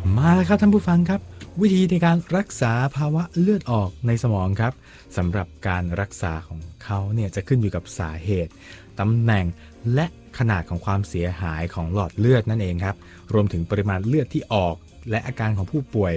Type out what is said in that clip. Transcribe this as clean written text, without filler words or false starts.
มาแล้วครับท่านผู้ฟังครับวิธีในการรักษาภาวะเลือดออกในสมองครับสำหรับการรักษาของเขาเนี่ยจะขึ้นอยู่กับสาเหตุตำแหน่งและขนาดของความเสียหายของหลอดเลือดนั่นเองครับรวมถึงปริมาณเลือดที่ออกและอาการของผู้ป่วย